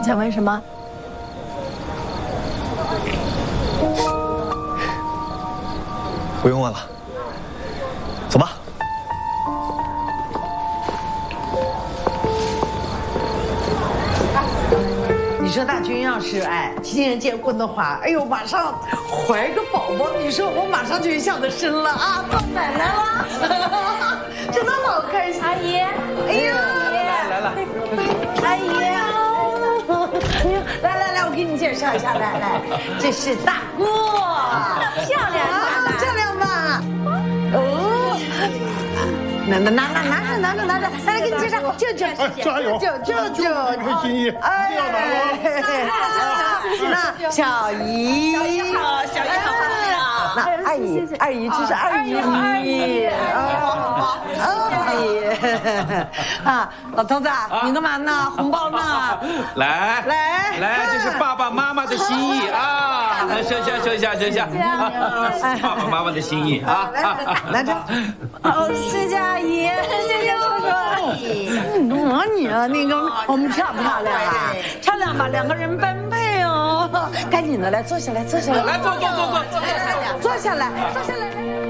想问什么？ 不用问了，走吧。 你说大军要是今年结婚的话，哎呦，马上怀个宝宝，你说我马上就想着生了啊，当奶奶了，真的好开心。 阿姨， 哎呀， 来， 阿姨，来，我给你介绍一下，来，这是大姑， 漂亮啊， 漂亮吧？哦，拿着，来给你介绍，舅， 没心意， 哎，那小姨， 小姨好漂亮。 那二姨，这是二姨，啊，老头子，你干嘛呢？红包呢？ 来，这是爸爸妈妈的心意啊！收一下，爸爸妈妈的心意啊！ 拿着。 哦，谢谢阿姨，谢谢叔叔。 你啊，那个我们漂不漂亮啊？漂亮吧，两个人般配哦。赶紧的，来坐下来， 来坐， 坐下来。